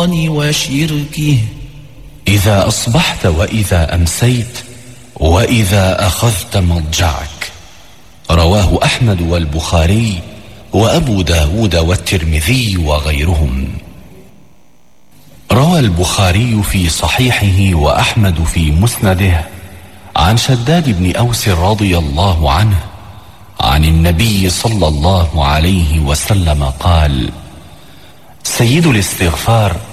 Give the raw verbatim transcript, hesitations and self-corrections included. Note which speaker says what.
Speaker 1: وشركه
Speaker 2: إذا أصبحت وإذا أمسيت وإذا أخذت مضجعك. رواه أحمد والبخاري وأبو داود والترمذي وغيرهم. روى البخاري في صحيحه وأحمد في مسنده عن شداد بن أوس رضي الله عنه عن النبي صلى الله عليه وسلم قال: سيد الاستغفار